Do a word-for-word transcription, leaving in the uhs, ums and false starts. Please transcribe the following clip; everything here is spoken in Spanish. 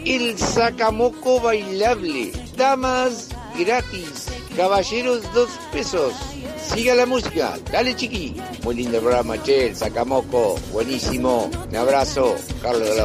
el sacamoco bailable. Damas gratis, caballeros dos pesos. Siga la música, dale chiqui. Muy lindo programa, che, el sacamoco, buenísimo. Un abrazo, Carlos de la